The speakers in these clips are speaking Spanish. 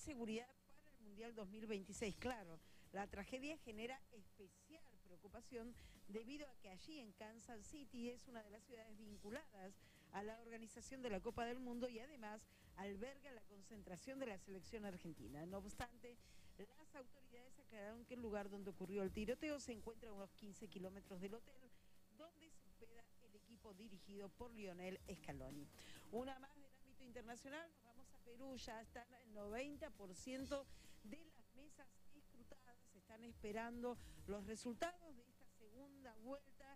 seguridad para el Mundial 2026. Claro, la tragedia genera especial preocupación debido a que allí en Kansas City es una de las ciudades vinculadas a la organización de la Copa del Mundo y además alberga la concentración de la selección argentina. No obstante, las autoridades aclararon que el lugar donde ocurrió el tiroteo se encuentra a unos 15 kilómetros del hotel donde se hospeda el equipo dirigido por Lionel Scaloni. Una más del ámbito internacional, nos vamos a Perú, ya están el 90% de las mesas escrutadas, están esperando los resultados de esta segunda vuelta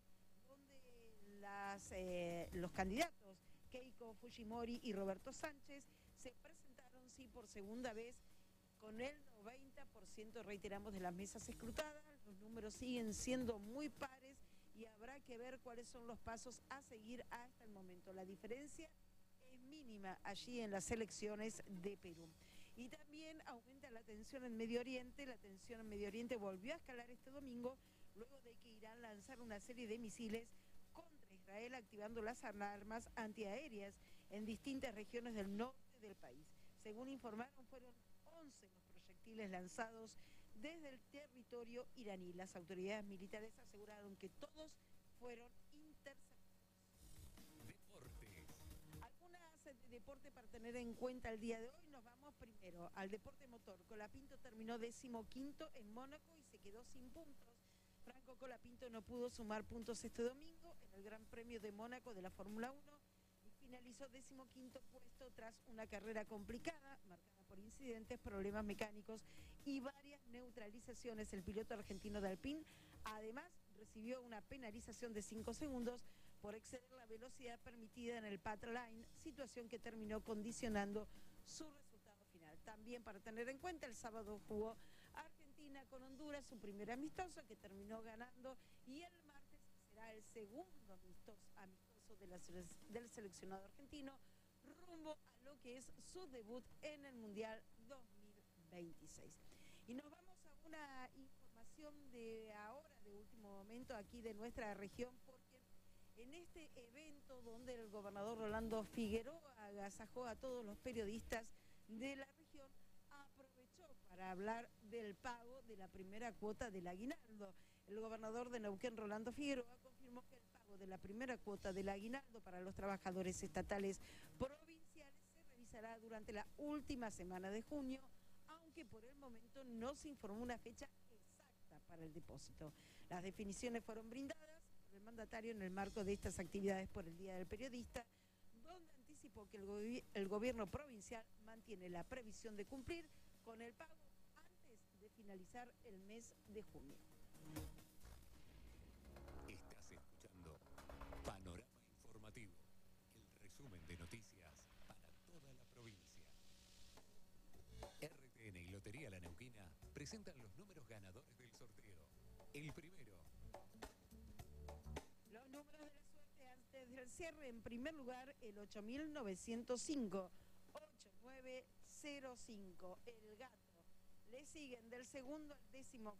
donde los candidatos Keiko Fujimori y Roberto Sánchez se presentaron, sí, por segunda vez con el 90%, reiteramos, de las mesas escrutadas. Los números siguen siendo muy pares y habrá que ver cuáles son los pasos a seguir hasta el momento. La diferencia es mínima allí en las elecciones de Perú. Y también aumenta la tensión en Medio Oriente. La tensión en Medio Oriente volvió a escalar este domingo, luego de que Irán lanzara una serie de misiles contra Israel, activando las alarmas antiaéreas en distintas regiones del norte del país. Según informaron, fueron 11 los proyectiles lanzados desde el territorio iraní. Las autoridades militares aseguraron que todos fueron interceptados. Deportes. Algunas de deporte para tener en cuenta el día de hoy. Nos vamos primero al deporte motor. Colapinto terminó 15º en Mónaco y se quedó sin puntos. Franco Colapinto no pudo sumar puntos este domingo en el Gran Premio de Mónaco de la Fórmula 1 y finalizó 15º puesto tras una carrera complicada, marcada por incidentes, problemas mecánicos y varias neutralizaciones. El piloto argentino de Alpine además recibió una penalización de 5 segundos por exceder la velocidad permitida en el Pit Line, situación que terminó condicionando su resultado final. También para tener en cuenta, el sábado jugó Argentina con Honduras, su primer amistoso, que terminó ganando, y el martes será el segundo amistoso del seleccionado argentino, rumbo a lo que es su debut en el Mundial 2026. Y nos vamos a una información de ahora, de último momento, aquí de nuestra región, porque en este evento donde el gobernador Rolando Figueroa agasajó a todos los periodistas de la región, aprovechó para hablar del pago de la primera cuota del aguinaldo. El gobernador de Neuquén, Rolando Figueroa, confirmó que el pago de la primera cuota del aguinaldo para los trabajadores estatales provinciales se realizará durante la última semana de junio, aunque por el momento no se informó una fecha exacta para el depósito. Las definiciones fueron brindadas por el mandatario en el marco de estas actividades por el Día del Periodista, donde anticipó que el gobierno provincial mantiene la previsión de cumplir con el pago antes de finalizar el mes de junio. Estás escuchando Panorama Informativo, el resumen de noticias para toda la provincia. RTN y Lotería La Neuquina presentan los números ganadores del sorteo. El primero. Los números de la suerte antes del cierre: en primer lugar, el 8905, 8905, el gato. Le siguen del segundo al décimo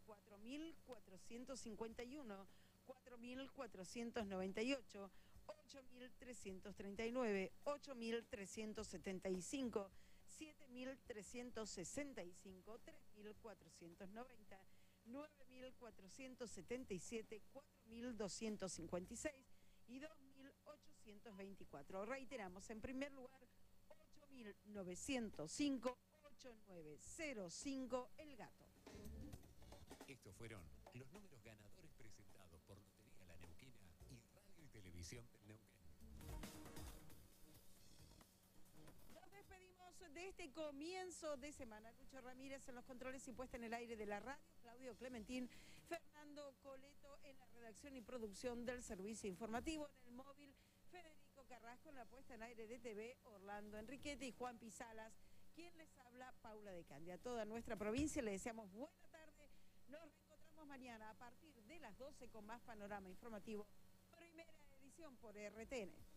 4451, 4498, 8339, 8375, 7365, 3490, 9477, 4256 y 2824. Reiteramos, en primer lugar, 8905, 8905, el gato. Estos fueron los números ganadores presentados por Lotería La Neuquina y Radio y Televisión del Neuquén. Nos despedimos de este comienzo de semana. Lucho Ramírez en los controles y puesta en el aire de la radio, Claudio Clementín, Fernando Coleto en la redacción y producción del servicio informativo, en el móvil Federico Carrasco, en la puesta en aire de TV Orlando Enriquete y Juan Pisalas, quien les habla, Paula de Candia. A toda nuestra provincia le deseamos buena tarde. Nos reencontramos mañana a partir de las 12 con más Panorama Informativo, primera edición por RTN.